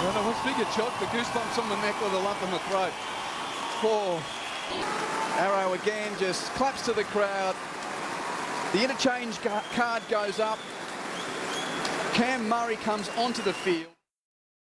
Well, it was figure shot, the goosebumps on the neck with a lump in the throat. Poor Arrow again just claps to the crowd. The interchange card goes up. Cam Murray comes onto the field.